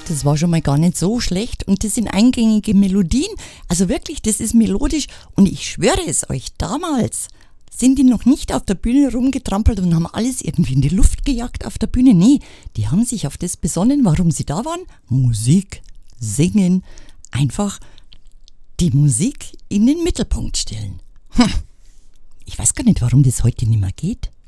das war schon mal gar nicht so schlecht und das sind eingängige Melodien. Also wirklich, das ist melodisch und ich schwöre es euch, damals sind die noch nicht auf der Bühne rumgetrampelt und haben alles irgendwie in die Luft gejagt auf der Bühne. Nee, die haben sich auf das besonnen, warum sie da waren. Musik, singen, einfach die Musik in den Mittelpunkt stellen. Ich weiß gar nicht, warum das heute nicht mehr geht.